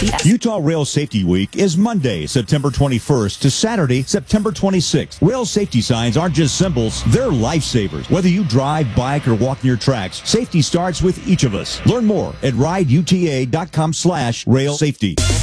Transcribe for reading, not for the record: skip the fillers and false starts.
Utah Rail Safety Week is Monday, September 21st to Saturday, September 26th. Rail safety signs aren't just symbols, they're lifesavers. Whether you drive, bike, or walk near tracks, safety starts with each of us. Learn more at rideuta.com/rail safety.